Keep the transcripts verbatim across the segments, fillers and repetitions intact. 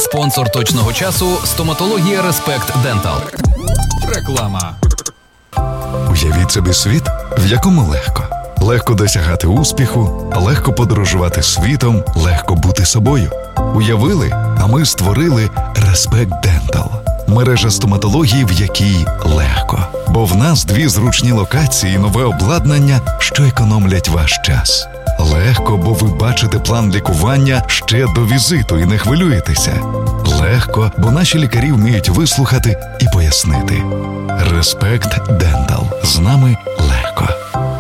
Спонсор точного часу – стоматологія Респект Дентал. Реклама. Уявіть собі світ, в якому легко. Легко досягати успіху, легко подорожувати світом, легко бути собою. Уявили, а ми створили Респект Дентал. Мережа стоматології, в якій легко. Бо в нас дві зручні локації і нове обладнання, що економлять ваш час. Легко, бо ви бачите план лікування ще до візиту і не хвилюєтеся. Легко, бо наші лікарі вміють вислухати і пояснити. Респект Дентал. З нами легко.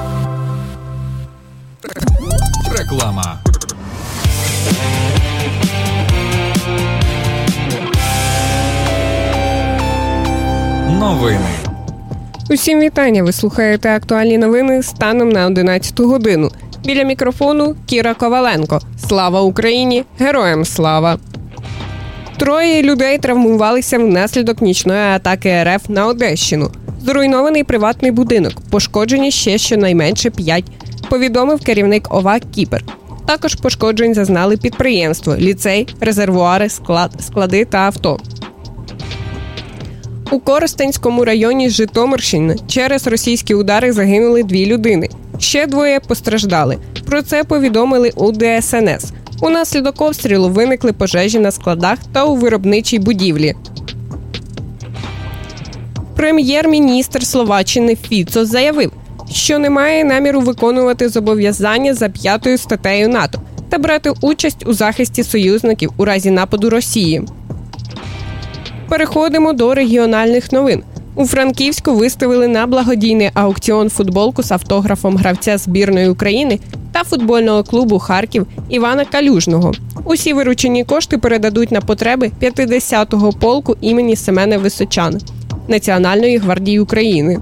Реклама. Новини. Усім вітання! Ви слухаєте актуальні новини станом на одинадцяту годину. Біля мікрофону Кіра Коваленко. Слава Україні! Героям слава! Троє людей травмувалися внаслідок нічної атаки РФ на Одещину. Зруйнований приватний будинок. Пошкоджені ще щонайменше п'ять, повідомив керівник ОВА Кіпр. Також пошкоджень зазнали підприємство, ліцей, резервуари, склад, склади та авто. У Коростенському районі Житомирщини через російські удари загинули дві людини. Ще двоє постраждали. Про це повідомили у Де Ес Ен Ес. Унаслідок обстрілу виникли пожежі на складах та у виробничій будівлі. Прем'єр-міністр Словаччини Фіцо заявив, що не має наміру виконувати зобов'язання за п'ятою статтею НАТО та брати участь у захисті союзників у разі нападу Росії. Переходимо до регіональних новин. У Франківську виставили на благодійний аукціон футболку з автографом гравця збірної України та футбольного клубу «Харків» Івана Калюжного. Усі виручені кошти передадуть на потреби п'ятдесятого полку імені Семена Височана Національної гвардії України.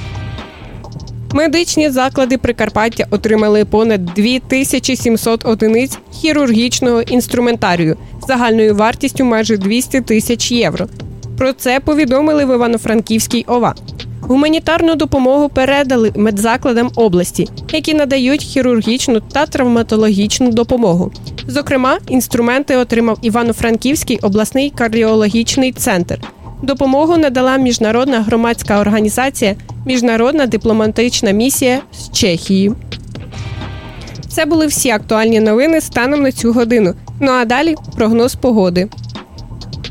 Медичні заклади Прикарпаття отримали понад дві тисячі сімсот одиниць хірургічного інструментарію загальною вартістю майже двісті тисяч євро. Про це повідомили в Івано-Франківській ОВА. Гуманітарну допомогу передали медзакладам області, які надають хірургічну та травматологічну допомогу. Зокрема, інструменти отримав Івано-Франківський обласний кардіологічний центр. Допомогу надала міжнародна громадська організація «Міжнародна дипломатична місія» з Чехії. Це були всі актуальні новини станом на цю годину. Ну а далі прогноз погоди.